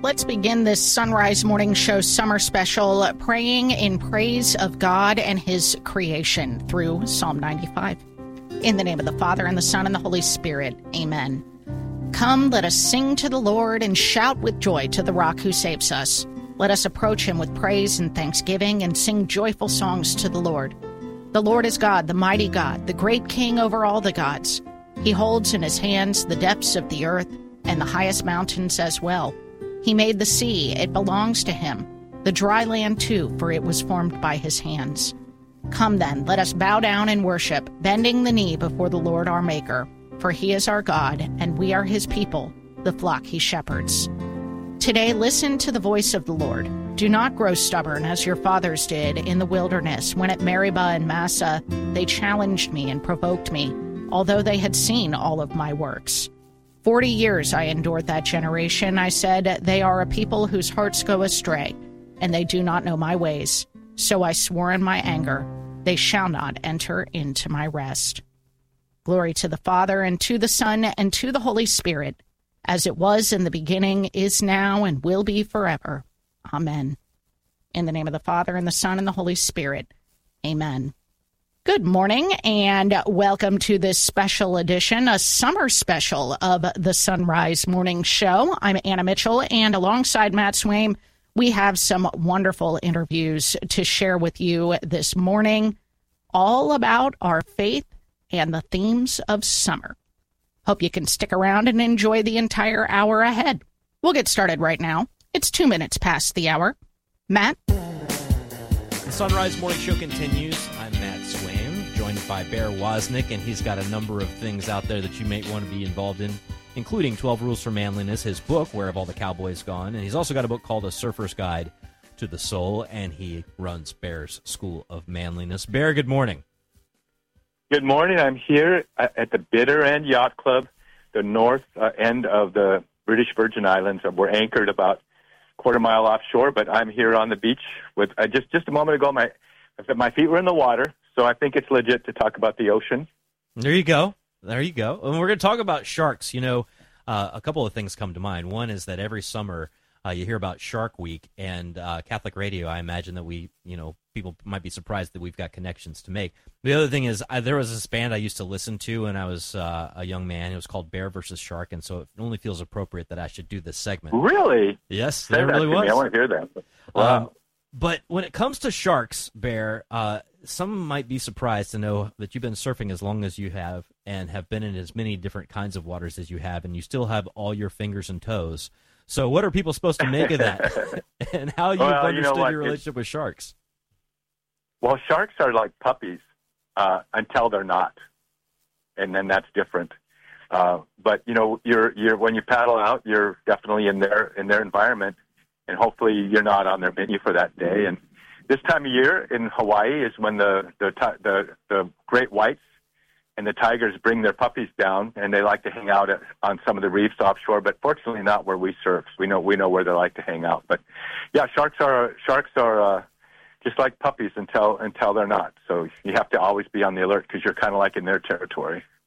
let's begin this Sunrise Morning Show summer special praying in praise of God and His creation through Psalm 95. In the name of the Father, and the Son, and the Holy Spirit, amen. Come, let us sing to the Lord and shout with joy to the rock who saves us. Let us approach Him with praise and thanksgiving and sing joyful songs to the Lord. The Lord is God, the mighty God, the great King over all the gods. He holds in His hands the depths of the earth and the highest mountains as well. He made the sea, it belongs to Him. The dry land too, for it was formed by His hands. Come then, let us bow down and worship, bending the knee before the Lord our Maker. For He is our God, and we are His people, the flock He shepherds. Today, listen to the voice of the Lord. Do not grow stubborn as your fathers did in the wilderness, when at Meribah and Massah they challenged me and provoked me, although they had seen all of my works. 40 years I endured that generation. I said, they are a people whose hearts go astray, and they do not know my ways. So I swore in my anger, they shall not enter into my rest. Glory to the Father, and to the Son, and to the Holy Spirit, as it was in the beginning, is now, and will be forever. Amen. In the name of the Father, and the Son, and the Holy Spirit. Amen. Good morning, and welcome to this special edition, a summer special of the Sunrise Morning Show. I'm Anna Mitchell, and alongside Matt Swaim, we have some wonderful interviews to share with you this morning, all about our faith and the themes of summer. Hope you can stick around and enjoy the entire hour ahead. We'll get started right now. It's 2 minutes past the hour. Matt? The Sunrise Morning Show continues. I'm Matt Swaim, joined by Bear Wozniak, and he's got a number of things out there that you may want to be involved in, including 12 Rules for Manliness, his book, Where Have All the Cowboys Gone? And he's also got a book called A Surfer's Guide to the Soul, and he runs Bear's School of Manliness. Bear, good morning. Good morning. I'm here at the Bitter End Yacht Club, the north end of the British Virgin Islands. We're anchored about a quarter mile offshore, but I'm here on the beach with just a moment ago. My feet were in the water, so I think it's legit to talk about the ocean. There you go. There you go. And we're going to talk about sharks. You know, a couple of things come to mind. One is that every summer you hear about Shark Week, and Catholic radio, I imagine that people might be surprised that we've got connections to make. The other thing is there was this band I used to listen to when I was a young man. It was called Bear versus Shark, and so it only feels appropriate that I should do this segment. Really? Yes, there really was. I want to hear that. Wow. But when it comes to sharks, Bear, some might be surprised to know that you've been surfing as long as you have and have been in as many different kinds of waters as you have, and you still have all your fingers and toes. So what are people supposed to make of that, and how you've understood your relationship with sharks? Well, sharks are like puppies until they're not, and then that's different. But you're when you paddle out, you're definitely in their environment, and hopefully you're not on their menu for that day. And this time of year in Hawaii is when the great whites and the tigers bring their puppies down, and they like to hang out on some of the reefs offshore, but fortunately not where we surf. We know where they like to hang out. But yeah, sharks are just like puppies until they're not. So you have to always be on the alert because you're kind of like in their territory.